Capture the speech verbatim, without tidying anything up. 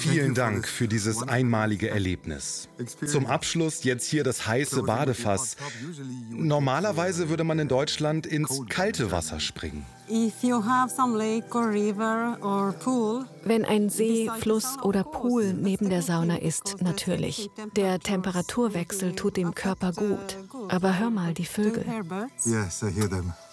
Vielen Dank für dieses einmalige Erlebnis. Zum Abschluss jetzt hier das heiße Badefass. Normalerweise würde man in Deutschland ins kalte Wasser springen. Wenn ein See, Fluss oder Pool neben der Sauna ist, natürlich. Der Temperaturwechsel tut dem Körper gut. Aber hör mal die Vögel. Yes, I hear them.